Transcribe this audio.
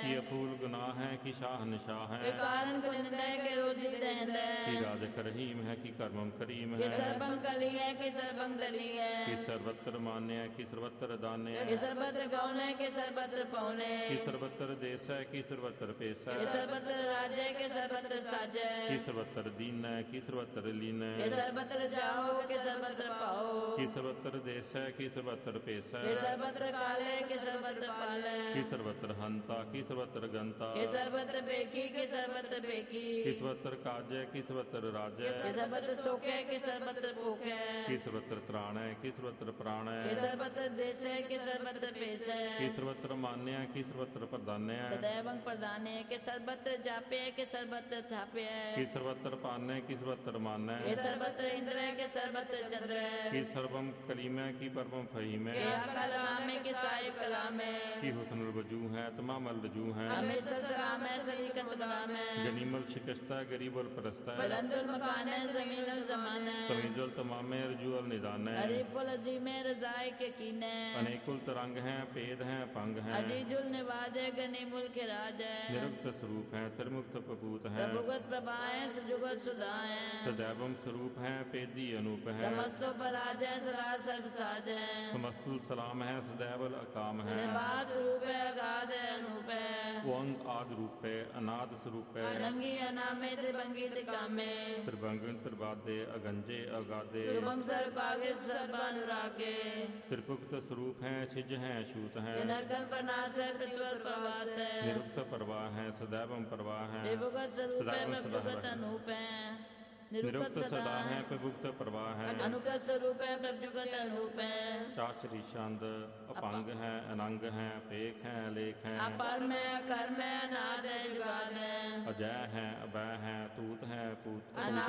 कि अफूल गुनाह है कि शाह निशाह है कि कारण कुंड है कि रोजी दहंद है कि राजक रहीम है कि कर्मम करीम कि है सर्वं कली है कि सर्वं दली है कि सर्वत्र मान्य है कि सर्वत्र दान्य कि है सर्वत्र गौन है कि सर्वत्र पौने कि सर्वत्र देश है कि सर्वत्र पेश कि है सर्वत्र राज है कि सर्वत्र साज है कि सर्वत्र दीन है कि सर्वत्र लीन कि है सर्वत्र जाओ कि सर्वत्र पाओ कि सर्वत्र देश है कि सर्वत्र पेश कि है सर्वत्र काल है कि सर्वत्र पाल कि है सर्वत्र हंता कि सर्वत्र गंता कि सर्वत्र बेकी कि सर्वत्र बेकी कि सर्वत्र काज है कि सर्वत्र राज कि है सर्वत्र शोक है कि सर्वत्र भूख है कि सर्वत्र त्राण है कि सर्वत्र प्राण कि है सर्वत्र देश है कि सर्वत्र पेश कि है सर्वत्र मान्य है कि सर्वत्र प्रधान्य है सदैवं प्रधान है कि सर्वत्र जाप्य है कि सर्वत्र थाप्य कि है सर्वत्र पान्य है कि सर्वत्र मान्य कि है सर्वत्र इंद्र है कि सर्वत्र चंद्र कि है सर्वम कलीम है कि परमम फहीम कि है कलाम है कि साहिब कलाम है कि हुस्नुल वजू है तमामल रजू है हमेशा सलाम है सलीकत बलाम है गनीमल शिकस्ता गरीबुल परस्ता है बुलंदुल मकान है जमीनुल जमान है तमीजुल तमामे रजूअल निदान है अरीफुल अजीम है रजाए के कीन है अनेकुल तरंग हैं पेद हैं पंग हैं अजीजुल निवाज है गनीमुल के राज है निरुक्त स्वरूप है त्रिमुक्त प्रभूत है प्रभुगत प्रभा है सुजुगत सुधा है सदैवम स्वरूप है पेदी अनूप है समस्तो पराज है सदा सर्व साज है समस्तुल सलाम है सदैवल अकाम है निवास रूप है अगाध है अनूप है ओंग आद रूप है अनाद स्वरूप है अनंगी अनामे त्रिभंगी त्रिकामे त्रिभंगन त्रिबादे अगंजे अगादे शुभम सर्पागे सर्वानुरागे त्रिपुक्त स्वरूप है छिज है छूत है नरकल प्रनाश है प्रज्वल प्रवास है निरुक्त प्रवाह है सदैवम प्रवाह है विभुगत स्वरूप है सदैव सदा प्रभुगत है। अनूप है निरुक्त सदा है प्रभुक्त प्रवाह है अनुगत स्वरूप है प्रभुगत अनूप है चाचरी छंद अपंग है अनंग है पेख है लेख है अपर में कर्म है अनाद है जुगाद है अजय है अभय है तूत है पूत